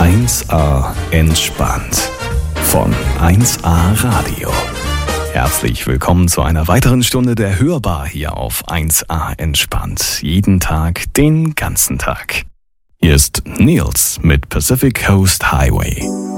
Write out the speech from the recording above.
1A entspannt von 1A Radio. Herzlich willkommen zu einer weiteren Stunde der Hörbar hier auf 1A entspannt. Jeden Tag, den ganzen Tag. Hier ist Nils mit Pacific Coast Highway.